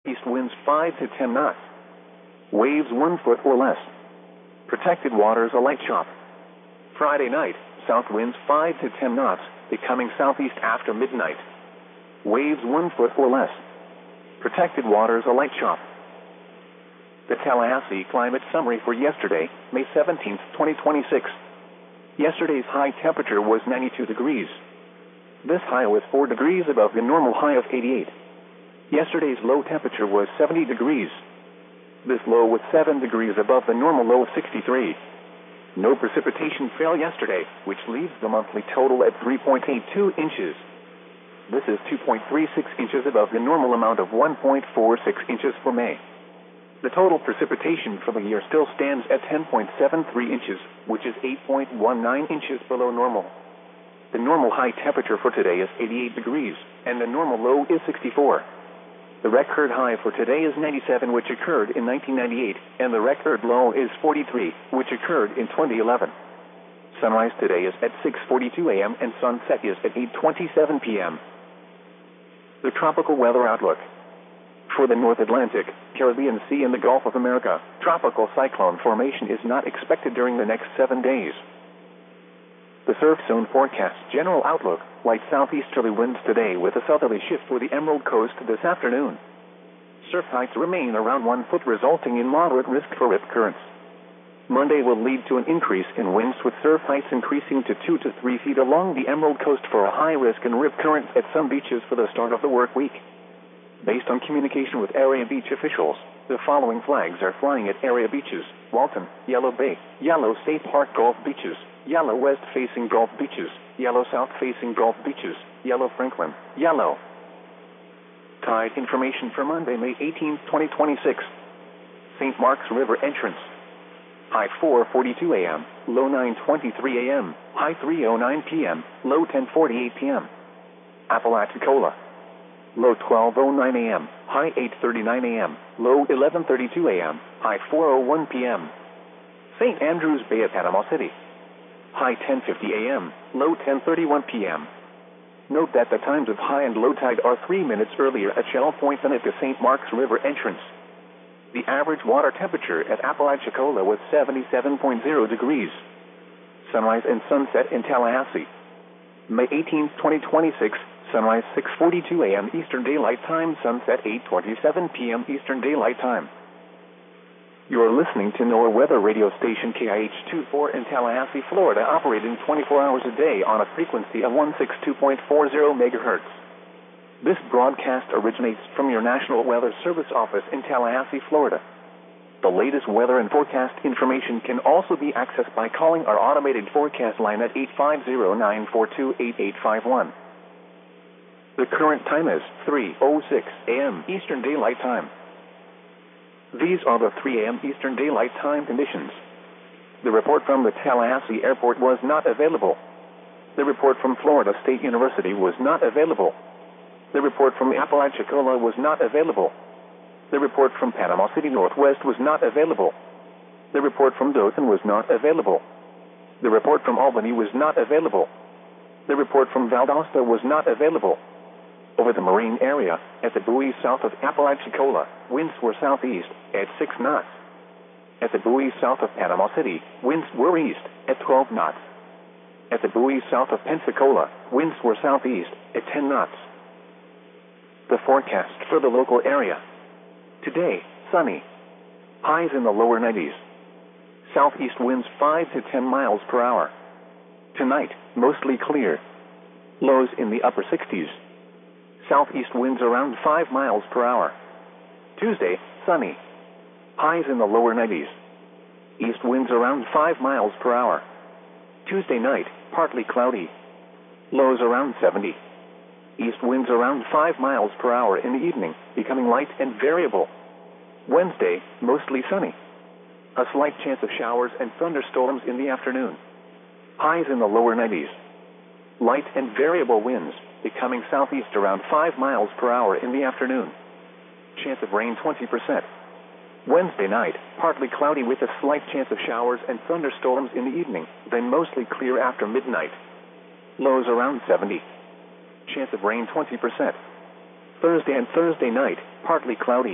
East winds 5 to 10 knots. Waves 1 foot or less. Protected waters a light chop. Friday night, south winds 5 to 10 knots, becoming southeast after midnight. Waves 1 foot or less. Protected waters a light chop. The Tallahassee Climate Summary for yesterday, May 17, 2026. Yesterday's high temperature was 92 degrees. This high was 4 degrees above the normal high of 88. Yesterday's low temperature was 70 degrees. This low was 7 degrees above the normal low of 63. No precipitation fell yesterday, which leaves the monthly total at 3.82 inches. This is 2.36 inches above the normal amount of 1.46 inches for May. The total precipitation for the year still stands at 10.73 inches, which is 8.19 inches below normal. The normal high temperature for today is 88 degrees, and the normal low is 64. The record high for today is 97, which occurred in 1998, and the record low is 43, which occurred in 2011. Sunrise today is at 6:42 a.m. and sunset is at 8:27 p.m. The tropical weather outlook. For the North Atlantic, Caribbean Sea and the Gulf of America, tropical cyclone formation is not expected during the next 7 days. The surf zone forecast general outlook, light southeasterly winds today with a southerly shift for the Emerald Coast this afternoon. Surf heights remain around 1 foot, resulting in moderate risk for rip currents. Monday will lead to an increase in winds with surf heights increasing to 2 to 3 feet along the Emerald Coast for a high risk and rip currents at some beaches for the start of the work week. Based on communication with area beach officials, the following flags are flying at area beaches: Walton, Yellow Bay, Yellow State Park Gulf Beaches, Yellow West-facing Gulf Beaches, Yellow South-facing Gulf Beaches, Yellow Franklin, Yellow. Tide information for Monday, May 18, 2026. St. Marks River entrance. High 4:42 a.m., low 9:23 a.m., high 3:09 p.m., low 10:48 p.m. Apalachicola. Low 12:09 a.m., high 8:39 a.m., low 11:32 a.m., high 4:01 p.m. St. Andrews Bay at Panama City. High 10:50 a.m., low 10:31 p.m. Note that the times of high and low tide are 3 minutes earlier at Shell Point than at the St. Marks River entrance. The average water temperature at Apalachicola was 77.0 degrees. Sunrise and sunset in Tallahassee. May 18, 2026, sunrise 6:42 a.m. Eastern Daylight Time, sunset 8:27 p.m. Eastern Daylight Time. You are listening to NOAA weather radio station KIH-24 in Tallahassee, Florida, operating 24 hours a day on a frequency of 162.40 megahertz. This broadcast originates from your National Weather Service office in Tallahassee, Florida. The latest weather and forecast information can also be accessed by calling our automated forecast line at 850-942-8851. The current time is 3:06 a.m. Eastern Daylight Time. These are the 3 a.m. Eastern Daylight Time conditions. The report from the Tallahassee Airport was not available. The report from Florida State University was not available. The report from Apalachicola was not available. The report from Panama City Northwest was not available. The report from Dothan was not available. The report from Albany was not available. The report from Valdosta was not available. Over the marine area, at the buoys south of Apalachicola, winds were southeast at 6 knots. At the buoys south of Panama City, winds were east at 12 knots. At the buoys south of Pensacola, winds were southeast at 10 knots. The forecast for the local area. Today, sunny. Highs in the lower 90s. Southeast winds 5 to 10 miles per hour. Tonight, mostly clear. Lows in the upper 60s. Southeast winds around 5 miles per hour. Tuesday, sunny. Highs in the lower 90s. East winds around 5 miles per hour. Tuesday night, partly cloudy. Lows around 70. East winds around 5 miles per hour in the evening, becoming light and variable. Wednesday, mostly sunny. A slight chance of showers and thunderstorms in the afternoon. Highs in the lower 90s. Light and variable winds, becoming southeast around 5 miles per hour in the afternoon. Chance of rain 20%. Wednesday night, partly cloudy with a slight chance of showers and thunderstorms in the evening, then mostly clear after midnight. Lows around 70. Chance of rain 20%. Thursday and Thursday night, partly cloudy.